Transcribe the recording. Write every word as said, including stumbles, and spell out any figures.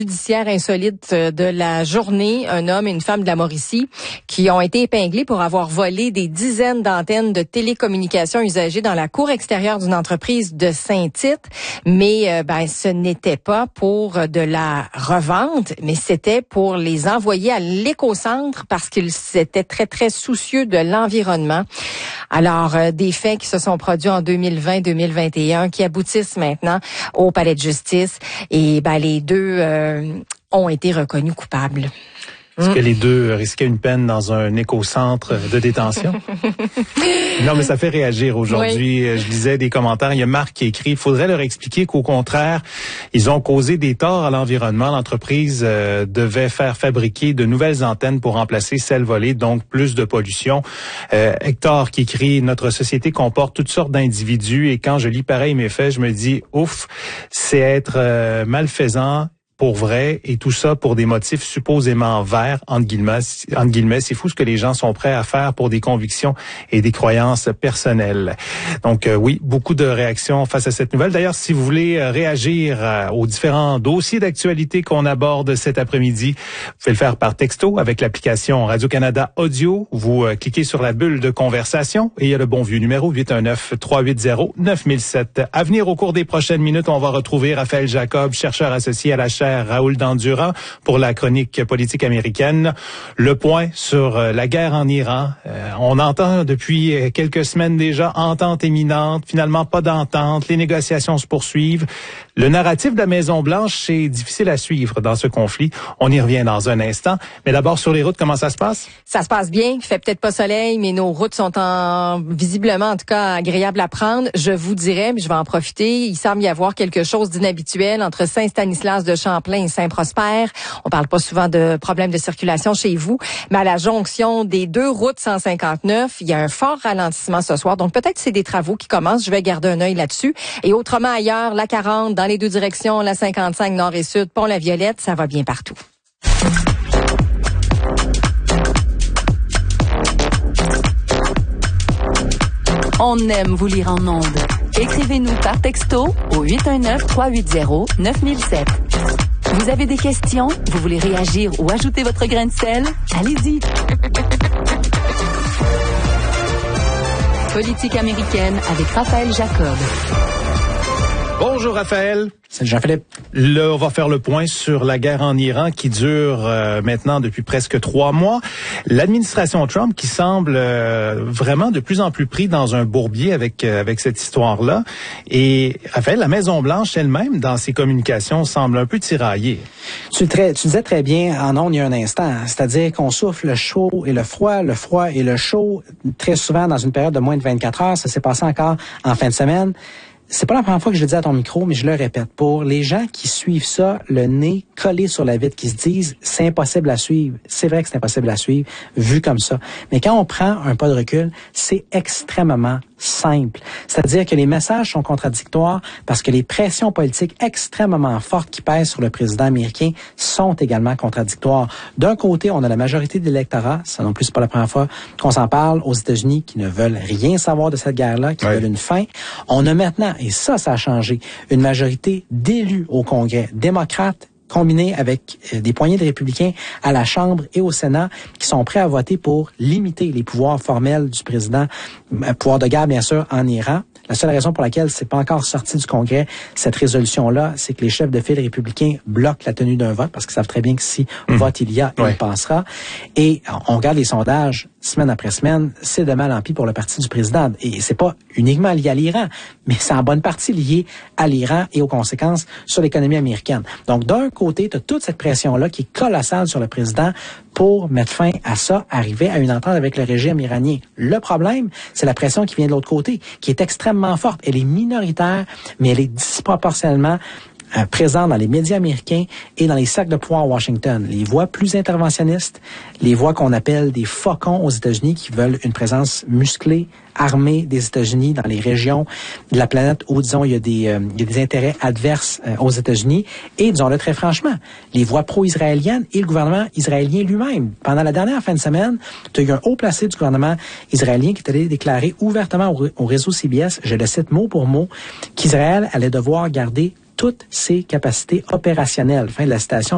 Judiciaire insolite de la journée, un homme et une femme de la Mauricie qui ont été épinglés pour avoir volé des dizaines d'antennes de télécommunications usagées dans la cour extérieure d'une entreprise de Saint-Tite. Mais euh, ben, ce n'était pas pour de la revente, mais c'était pour les envoyer à l'écocentre parce qu'ils étaient très, très soucieux de l'environnement. Alors, euh, des faits qui se sont produits en deux mille vingt deux mille vingt et un qui aboutissent maintenant au palais de justice. Et ben, les deux euh, ont été reconnus coupables. Est-ce mmh. que les deux risquaient une peine dans un écocentre de détention? Non, mais ça fait réagir aujourd'hui. Oui. Je lisais des commentaires. Il y a Marc qui écrit, il faudrait leur expliquer qu'au contraire, ils ont causé des torts à l'environnement. L'entreprise euh, devait faire fabriquer de nouvelles antennes pour remplacer celles volées, donc plus de pollution. Euh, Hector qui écrit, notre société comporte toutes sortes d'individus et quand je lis pareil mes faits, je me dis, ouf, c'est être euh, malfaisant pour vrai, et tout ça pour des motifs supposément verts, entre guillemets, entre guillemets. C'est fou ce que les gens sont prêts à faire pour des convictions et des croyances personnelles. Donc euh, oui, beaucoup de réactions face à cette nouvelle. D'ailleurs, si vous voulez euh, réagir euh, aux différents dossiers d'actualité qu'on aborde cet après-midi, vous pouvez le faire par texto avec l'application Radio-Canada Audio. Vous euh, cliquez sur la bulle de conversation et il y a le bon vieux numéro huit un neuf, trois huit zéro, neuf mille sept. À venir au cours des prochaines minutes, on va retrouver Raphaël Jacob, chercheur associé à la chaire Raoul Dandurand pour la chronique politique américaine. Le point sur la guerre en Iran. Euh, on entend depuis quelques semaines déjà entente imminente, finalement pas d'entente, les négociations se poursuivent. Le narratif de la Maison-Blanche, c'est difficile à suivre dans ce conflit. On y revient dans un instant. Mais d'abord, sur les routes, comment ça se passe? Ça se passe bien. Il fait peut-être pas soleil, mais nos routes sont en visiblement, en tout cas, agréables à prendre. Je vous dirais, mais je vais en profiter, il semble y avoir quelque chose d'inhabituel entre Saint-Stanislas de Champlain et Saint-Prosper. On parle pas souvent de problèmes de circulation chez vous, mais à la jonction des deux routes cent cinquante-neuf, il y a un fort ralentissement ce soir. Donc peut-être c'est des travaux qui commencent. Je vais garder un œil là-dessus. Et autrement ailleurs, la quarante, dans les deux directions, la cinquante-cinq nord et sud, Pont-la-Violette, ça va bien partout. On aime vous lire en ondes. Écrivez-nous par texto au huit un neuf, trois huit zéro, neuf mille sept. Vous avez des questions? Vous voulez réagir ou ajouter votre grain de sel? Allez-y! Politique américaine avec Raphaël Jacob. Bonjour Raphaël. Salut Jean-Philippe. Là, on va faire le point sur la guerre en Iran qui dure euh, maintenant depuis presque trois mois. L'administration Trump qui semble euh, vraiment de plus en plus pris dans un bourbier avec euh, avec cette histoire-là. Et Raphaël, la Maison-Blanche elle-même, dans ses communications, semble un peu tiraillée. Tu, très, tu disais très bien en ondes il y a un instant, c'est-à-dire qu'on souffle le chaud et le froid, le froid et le chaud, très souvent dans une période de moins de vingt-quatre heures. Ça s'est passé encore en fin de semaine. C'est pas la première fois que je le dis à ton micro, mais je le répète. Pour les gens qui suivent ça, le nez collé sur la vitre, qui se disent c'est impossible à suivre. C'est vrai que c'est impossible à suivre, vu comme ça. Mais quand on prend un pas de recul, c'est extrêmement simple. C'est-à-dire que les messages sont contradictoires parce que les pressions politiques extrêmement fortes qui pèsent sur le président américain sont également contradictoires. D'un côté, on a la majorité de l'électorat, ça non plus c'est pas la première fois qu'on s'en parle, aux États-Unis, qui ne veulent rien savoir de cette guerre-là, qui ouais. veulent une fin. On a maintenant, et ça, ça a changé, une majorité d'élus au Congrès, démocrates, combinés avec des poignées de républicains à la Chambre et au Sénat qui sont prêts à voter pour limiter les pouvoirs formels du président, pouvoir de guerre bien sûr en Iran. La seule raison pour laquelle c'est pas encore sorti du Congrès, cette résolution-là, c'est que les chefs de file républicains bloquent la tenue d'un vote parce qu'ils savent très bien que si mmh. vote il y a, ouais. il passera. Et on regarde les sondages semaine après semaine, c'est de mal en pis pour le parti du président. Et c'est pas uniquement lié à l'Iran, mais c'est en bonne partie lié à l'Iran et aux conséquences sur l'économie américaine. Donc, d'un côté, tu as toute cette pression-là qui est colossale sur le président pour mettre fin à ça, arriver à une entente avec le régime iranien. Le problème, c'est la pression qui vient de l'autre côté, qui est extrêmement forte. Elle est minoritaire, mais elle est disproportionnellement Euh, présent dans les médias américains et dans les cercles de pouvoir à Washington. Les voix plus interventionnistes, les voix qu'on appelle des faucons aux États-Unis qui veulent une présence musclée, armée des États-Unis dans les régions de la planète où, disons, il y a des, euh, il y a des intérêts adverses euh, aux États-Unis. Et, disons-le très franchement, les voix pro-israéliennes et le gouvernement israélien lui-même. Pendant la dernière fin de semaine, tu as eu un haut placé du gouvernement israélien qui est allé déclarer ouvertement au, au réseau C B S, je le cite mot pour mot, qu'Israël allait devoir garder toutes ses capacités opérationnelles. Fin de la citation.